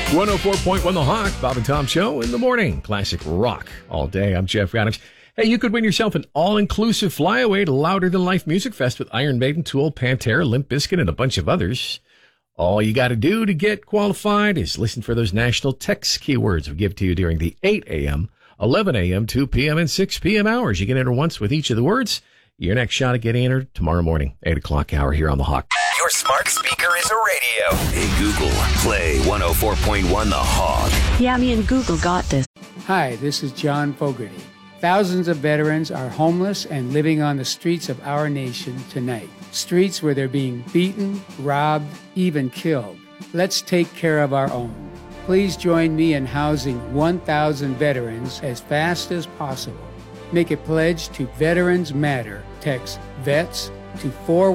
104.1 The Hawk, Bob and Tom Show in the morning. Classic rock all day. I'm Jeff Radix. Hey, you could win yourself an all-inclusive flyaway to Louder Than Life Music Fest with Iron Maiden, Tool, Pantera, Limp Bizkit, and a bunch of others. All you got to do to get qualified is listen for those national text keywords we give to you during the 8 a.m., 11 a.m., 2 p.m., and 6 p.m. hours. You can enter once with each of the words. Your next shot at getting entered tomorrow morning, 8 o'clock hour here on The Hawk. Your smart speaker is a radio. Hey, Google, play 104.1 The Hawk. Yeah, me and Google got this. Hi, this is John Fogerty. Thousands of veterans are homeless and living on the streets of our nation tonight. Streets where they're being beaten, robbed, even killed. Let's take care of our own. Please join me in housing 1,000 veterans as fast as possible. Make a pledge to Veterans Matter. Text VETS to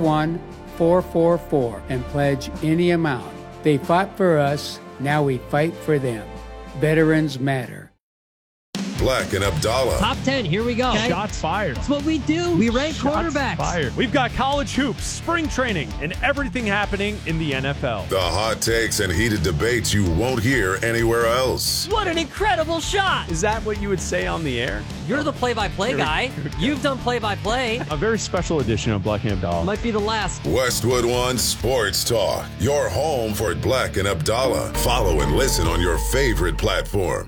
41444 and pledge any amount. They fought for us, now we fight for them. Veterans Matter. Black and Abdallah. Top 10, here we go. Okay. Shots fired. That's what we do. We rank quarterbacks. Fired. We've got college hoops, spring training, and everything happening in the NFL. The hot takes and heated debates you won't hear anywhere else. What an incredible shot. Is that what you would say on the air? You're the play-by-play guy. You've done play-by-play. A very special edition of Black and Abdallah. Might be the last. Westwood One Sports Talk. Your home for Black and Abdallah. Follow and listen on your favorite platform.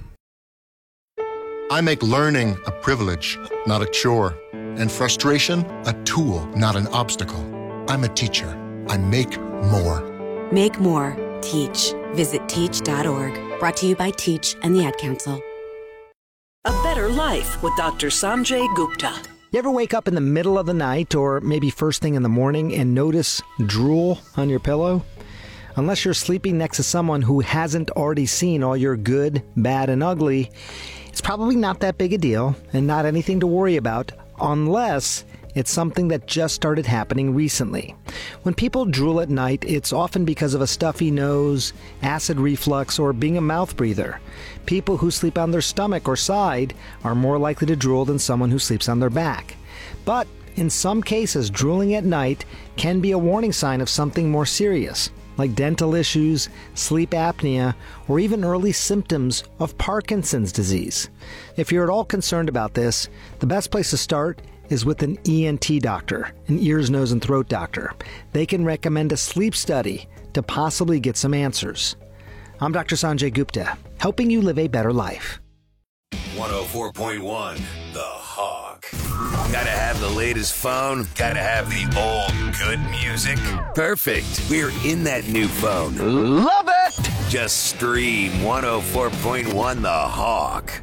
I make learning a privilege, not a chore, and frustration a tool, not an obstacle. I'm a teacher. I make more. Make more. Teach. Visit teach.org. Brought to you by Teach and the Ad Council. A Better Life with Dr. Sanjay Gupta. You ever wake up in the middle of the night or maybe first thing in the morning and notice drool on your pillow? Unless you're sleeping next to someone who hasn't already seen all your good, bad, and ugly, it's probably not that big a deal and not anything to worry about unless it's something that just started happening recently. When people drool at night, it's often because of a stuffy nose, acid reflux, or being a mouth breather. People who sleep on their stomach or side are more likely to drool than someone who sleeps on their back. But in some cases, drooling at night can be a warning sign of something more serious, like dental issues, sleep apnea, or even early symptoms of Parkinson's disease. If you're at all concerned about this, the best place to start is with an ENT doctor, an ears, nose, and throat doctor. They can recommend a sleep study to possibly get some answers. I'm Dr. Sanjay Gupta, helping you live a better life. 104.1 The Hawk. Gotta have the latest phone. Gotta have the old good music. Perfect. We're in that new phone. Love it! Just stream 104.1 The Hawk.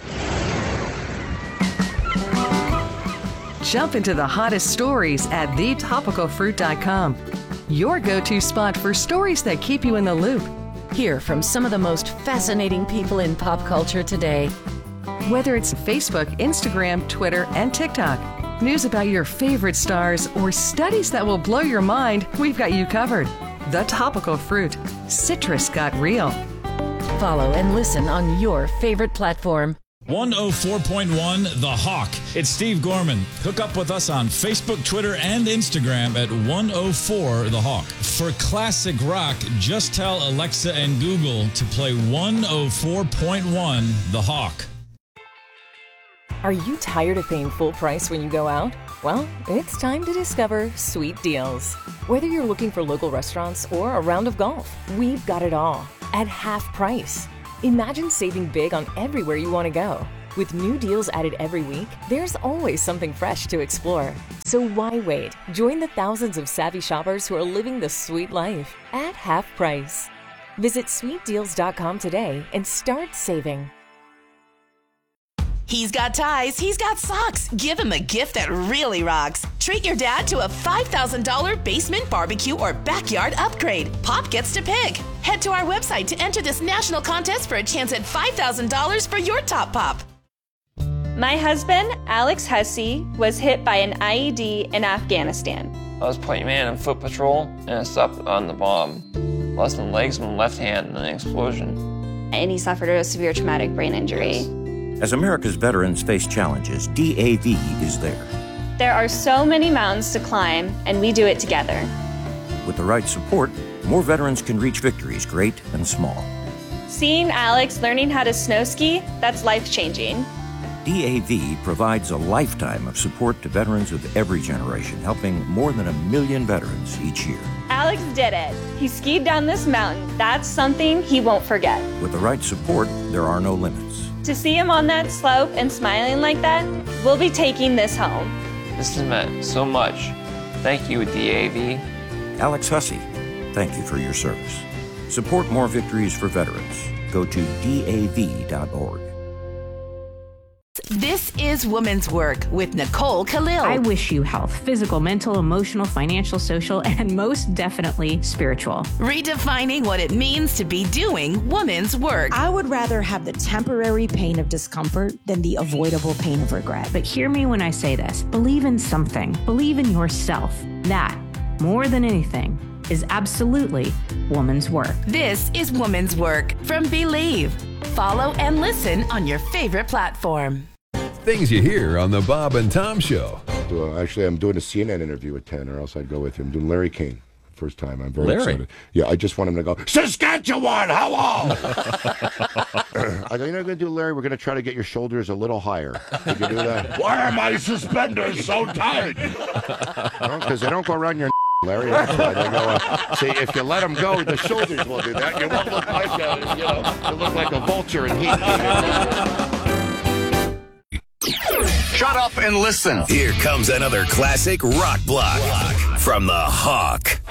Jump into the hottest stories at thetopicalfruit.com. Your go-to spot for stories that keep you in the loop. Hear from some of the most fascinating people in pop culture today. Whether it's Facebook, Instagram, Twitter, and TikTok, news about your favorite stars, or studies that will blow your mind, we've got you covered. The Topical Fruit. Citrus got real. Follow and listen on your favorite platform. 104.1 The Hawk. It's Steve Gorman. Hook up with us on Facebook, Twitter, and Instagram at 104 The Hawk. For classic rock, just tell Alexa and Google to play 104.1 The Hawk. Are you tired of paying full price when you go out? Well, it's time to discover Sweet Deals. Whether you're looking for local restaurants or a round of golf, we've got it all at half price. Imagine saving big on everywhere you want to go. With new deals added every week, there's always something fresh to explore. So why wait? Join the thousands of savvy shoppers who are living the sweet life at half price. Visit sweetdeals.com today and start saving. He's got ties, he's got socks. Give him a gift that really rocks. Treat your dad to a $5,000 basement barbecue or backyard upgrade. Pop gets to pick. Head to our website to enter this national contest for a chance at $5,000 for your top pop. My husband, Alex Hussey, was hit by an IED in Afghanistan. I was point man in foot patrol and I stopped on the bomb. Lost my legs and my left hand in an explosion. And he suffered a severe traumatic brain injury. As America's veterans face challenges, DAV is there. There are so many mountains to climb, and we do it together. With the right support, more veterans can reach victories great and small. Seeing Alex learning how to snow ski, that's life-changing. DAV provides a lifetime of support to veterans of every generation, helping more than 1 million veterans each year. Alex did it. He skied down this mountain. That's something he won't forget. With the right support, there are no limits. To see him on that slope and smiling like that, we'll be taking this home. This has meant so much. Thank you, DAV. Alex Hussey, thank you for your service. Support more victories for veterans. Go to DAV.org. This is Women's Work with Nicole Khalil. I wish you health, physical, mental, emotional, financial, social, and most definitely spiritual. Redefining what it means to be doing women's work. I would rather have the temporary pain of discomfort than the avoidable pain of regret. But hear me when I say this. Believe in something. Believe in yourself. That, more than anything, is absolutely woman's work. This is Woman's Work from Believe. Follow and listen on your favorite platform. Things you hear on the Bob and Tom Show. Actually, I'm doing a CNN interview at 10, or else I'd go with him. I'm doing Larry King. First time. I'm very excited. Yeah, I just want him to go, Saskatchewan, hello! I go, you're not going to do, Larry? We're going to try to get your shoulders a little higher. Can you do that? Why are my suspenders so tight? Because they don't go around your Larry. That's why they go, see, if you let them go, the shoulders will do that. You won't look like you look like a vulture in heat. Shut up and listen. Here comes another classic rock block from the Hawk.